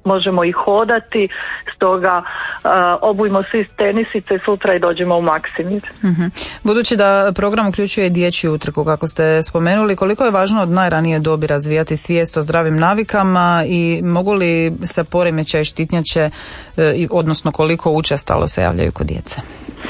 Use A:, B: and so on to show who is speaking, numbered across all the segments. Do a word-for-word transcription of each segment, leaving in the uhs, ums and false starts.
A: možemo i hodati, stoga uh, obujmo svi tenisice sutra i dođemo u Maksimir.
B: Uh-huh. Budući da program uključuje dječju utrku, kako ste spomenuli, koliko je važno od najranije dobi razvijati svijest o zdravim navikama i mogu li se poremećaji štitnjače, odnosno koliko učestalo se javljaju kod djece?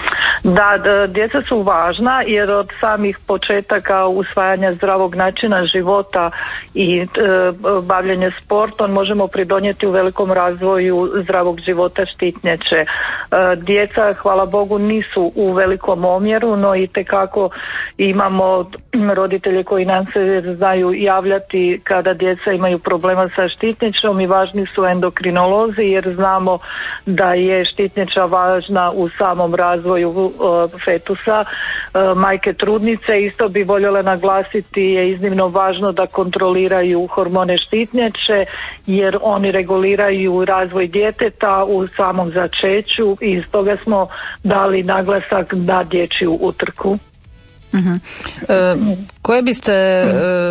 A: Da, da, djeca su važna jer od samih početaka usvajanja zdravog načina života i e, bavljenja sportom možemo pridonijeti u velikom razvoju zdravog života štitnjače. E, djeca, hvala Bogu, nisu u velikom omjeru, no i tekako imamo roditelje koji nam se znaju javljati kada djeca imaju problema sa štitnjačom i važni su endokrinolozi jer znamo da je štitnjača važna u samom razvoju fetusa, majke trudnice. Isto bi voljela naglasiti je iznimno važno da kontroliraju hormone štitnjače jer oni reguliraju razvoj djeteta u samom začeću i stoga smo dali naglasak na dječju utrku.
B: Uh-huh. E, koje biste e,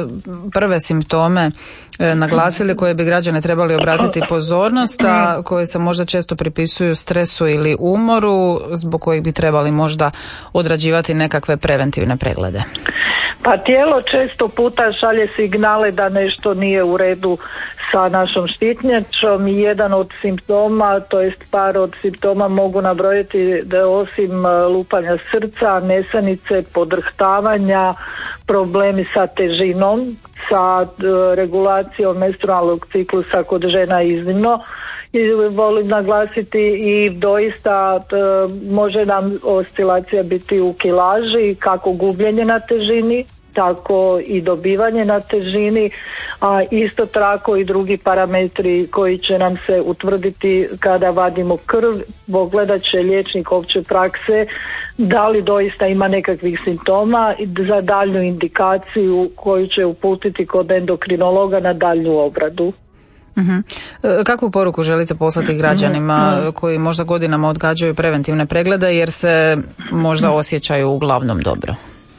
B: prve simptome e, naglasili koje bi građane trebali obratiti pozornost, a koje se možda često pripisuju stresu ili umoru, zbog kojih bi trebali možda odrađivati nekakve preventivne preglede?
A: Pa tijelo često puta šalje signale da nešto nije u redu sa našom štitnjačom i jedan od simptoma, to jest par od simptoma mogu nabrojiti da osim lupanja srca, nesanice, podrhtavanja, problemi sa težinom, sa regulacijom menstrualnog ciklusa kod žena iznimno. I volim naglasiti i doista t, može nam oscilacija biti u kilaži, kako gubljenje na težini, tako i dobivanje na težini, a isto tako i drugi parametri koji će nam se utvrditi kada vadimo krv. Pogledat će liječnik opće prakse da li doista ima nekakvih simptoma za daljnju indikaciju koju će uputiti kod endokrinologa na daljnju obradu.
B: Uh-huh. Kakvu poruku želite poslati građanima koji možda godinama odgađaju preventivne preglede jer se možda osjećaju uglavnom dobro?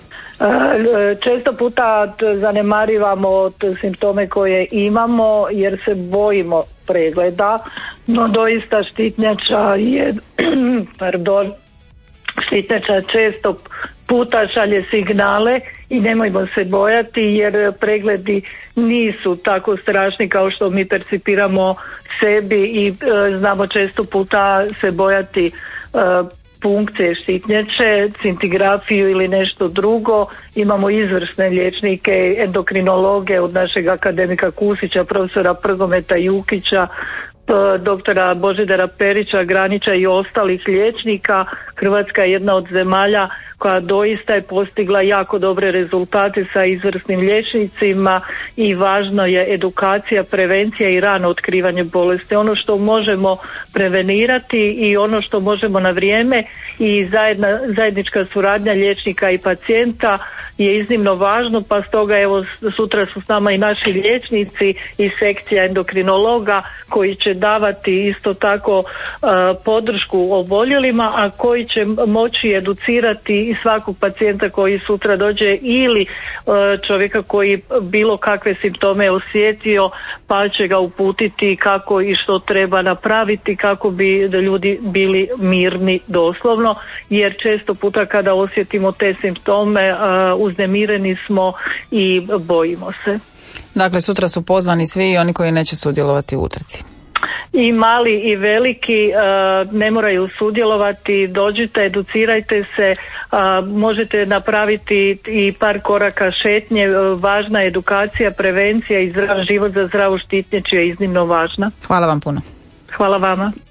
A: Često puta zanemarivamo simptome koje imamo jer se bojimo pregleda, no doista štitnjača je pardon, štitnjača često puta šalje signale i nemojmo se bojati jer pregledi nisu tako strašni kao što mi percipiramo sebi i e, znamo često puta se bojati e, punkcije štitnjače, cintigrafiju ili nešto drugo. Imamo izvrsne liječnike, endokrinologe od našeg akademika Kusića, profesora Prgometa Jukića, doktora Božidara Perića, Granića i ostalih liječnika. Hrvatska je jedna od zemalja koja doista je postigla jako dobre rezultate sa izvrsnim liječnicima i važno je edukacija, prevencija i rano otkrivanje bolesti. Ono što možemo prevenirati i ono što možemo na vrijeme i zajedna, zajednička suradnja liječnika i pacijenta je iznimno važno, pa stoga evo sutra su s nama i naši liječnici i sekcija endokrinologa koji će davati isto tako uh, podršku oboljelima, a koji će moći educirati i svakog pacijenta koji sutra dođe ili uh, čovjeka koji bilo kakve simptome osjetio, pa će ga uputiti kako i što treba napraviti kako bi ljudi bili mirni doslovno, jer često puta kada osjetimo te simptome uh, uznemireni smo i bojimo se.
B: Dakle, sutra su pozvani svi i oni koji neće sudjelovati u utrci.
A: I mali i veliki uh, ne moraju sudjelovati, dođite, educirajte se, uh, možete napraviti i par koraka šetnje, uh, važna edukacija, prevencija i zdrav život za zdravu štitnjaču je iznimno važna.
B: Hvala vam puno.
A: Hvala vama.